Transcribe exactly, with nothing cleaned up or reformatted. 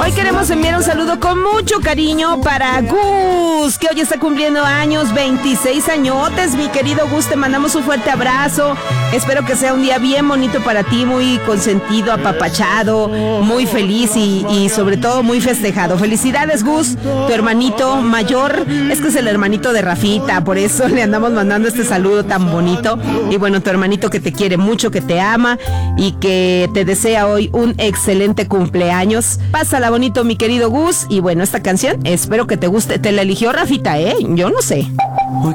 Hoy queremos enviar un saludo con mucho cariño para Gus, que hoy está cumpliendo años, veintiséis añotes. Mi querido Gus, te mandamos un fuerte abrazo. Espero que sea un día bien bonito para ti, muy consentido, apapachado, muy feliz y, y sobre todo muy festejado. Felicidades, Gus, tu hermanito mayor. Es que es el hermanito de Rafita, por eso le andamos mandando este saludo tan bonito. Y bueno, tu hermanito que te quiere mucho, que te ama y que te desea hoy un excelente cumpleaños. Pásala bonito, mi querido Gus. Y bueno, esta canción espero que te guste. Te la eligió Rafita, ¿eh? Yo no sé. Hoy